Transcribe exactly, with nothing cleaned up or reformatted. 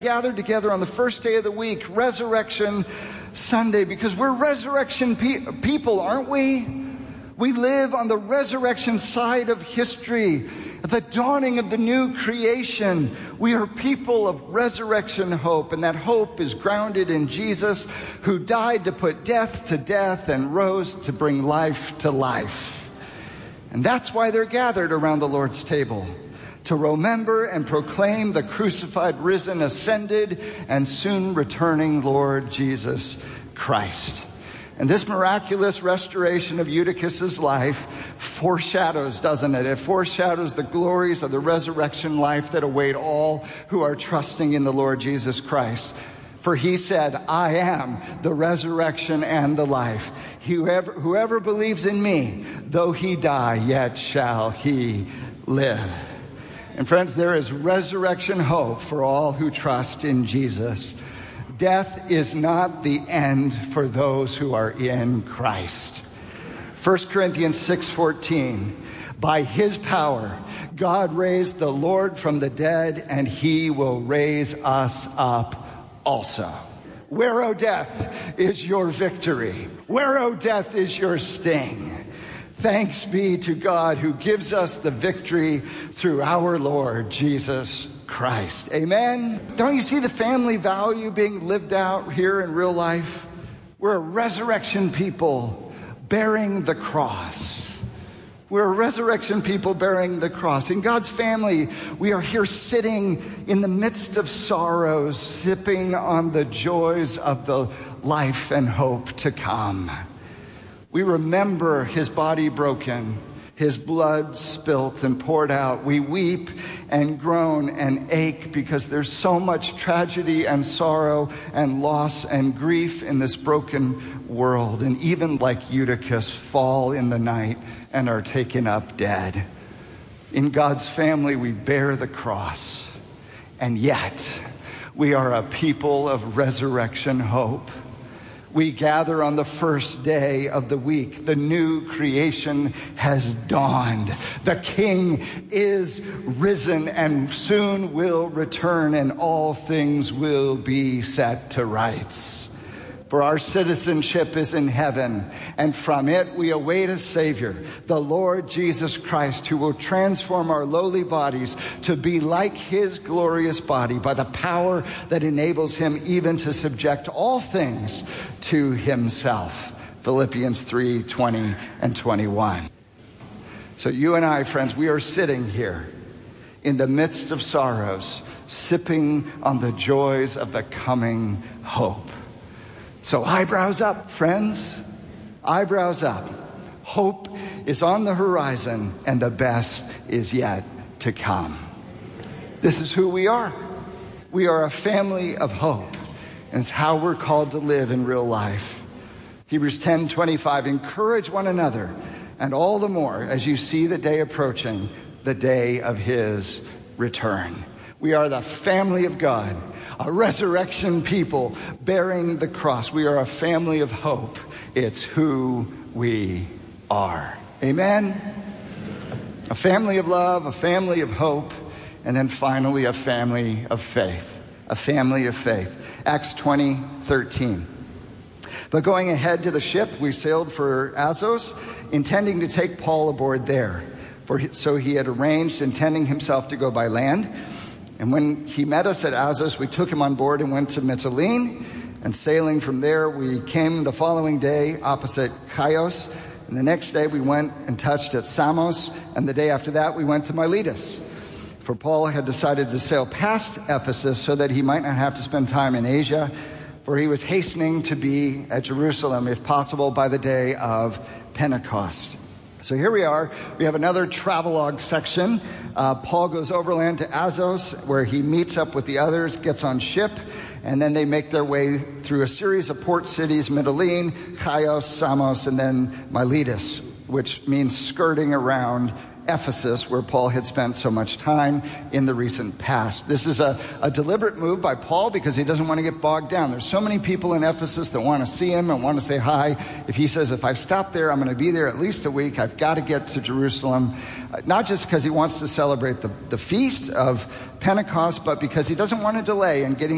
Gathered together on the first day of the week, Resurrection Sunday, because we're resurrection pe- people, aren't we? We live on the resurrection side of history, at the dawning of the new creation. We are people of resurrection hope, and that hope is grounded in Jesus, who died to put death to death and rose to bring life to life. And that's why they're gathered around the Lord's table, to remember and proclaim the crucified, risen, ascended, and soon returning Lord Jesus Christ. And this miraculous restoration of Eutychus's life foreshadows, doesn't it? It foreshadows the glories of the resurrection life that await all who are trusting in the Lord Jesus Christ. For he said, I am the resurrection and the life. Whoever, whoever believes in me, though he die, yet shall he live. And friends, there is resurrection hope for all who trust in Jesus. Death is not the end for those who are in Christ. First Corinthians six fourteen, by his power, God raised the Lord from the dead, and he will raise us up also. Where, O death, is your victory? Where, O death, is your sting? Thanks be to God who gives us the victory through our Lord Jesus Christ. Amen? Don't you see the family value being lived out here in real life? We're a resurrection people bearing the cross. We're a resurrection people bearing the cross. In God's family, we are here sitting in the midst of sorrows, sipping on the joys of the life and hope to come. We remember his body broken, his blood spilt and poured out. We weep and groan and ache because there's so much tragedy and sorrow and loss and grief in this broken world. And even like Eutychus, fall in the night and are taken up dead. In God's family, we bear the cross. And yet, we are a people of resurrection hope. We gather on the first day of the week. The new creation has dawned. The King is risen and soon will return, and all things will be set to rights. For our citizenship is in heaven, and from it we await a Savior, the Lord Jesus Christ, who will transform our lowly bodies to be like his glorious body by the power that enables him even to subject all things to himself. Philippians three twenty and twenty-one. So you and I, friends, we are sitting here in the midst of sorrows, sipping on the joys of the coming hope. So eyebrows up, friends, eyebrows up. Hope is on the horizon, and the best is yet to come. This is who we are. We are a family of hope, and it's how we're called to live in real life. Hebrews ten twenty-five, encourage one another, and all the more as you see the day approaching, the day of his return. We are the family of God, a resurrection people bearing the cross. We are a family of hope. It's who we are. Amen? A family of love, a family of hope, and then finally a family of faith. A family of faith. Acts twenty thirteen. But going ahead to the ship, we sailed for Assos, intending to take Paul aboard there. For so he had arranged, intending himself to go by land. And when he met us at Assos, we took him on board and went to Mytilene. And sailing from there, we came the following day opposite Chios. And the next day we went and touched at Samos. And the day after that, we went to Miletus. For Paul had decided to sail past Ephesus so that he might not have to spend time in Asia. For he was hastening to be at Jerusalem, if possible, by the day of Pentecost. So here we are. We have another travelogue section. Uh, Paul goes overland to Assos, where he meets up with the others, gets on ship, and then they make their way through a series of port cities, Mytilene, Chios, Samos, and then Miletus, which means skirting around Ephesus, where Paul had spent so much time in the recent past. This is a, a deliberate move by Paul because he doesn't want to get bogged down. There's so many people in Ephesus that want to see him and want to say hi. If he says, if I stop there, I'm going to be there at least a week. I've got to get to Jerusalem. Uh, not just because he wants to celebrate the, the feast of Pentecost, but because he doesn't want to delay in getting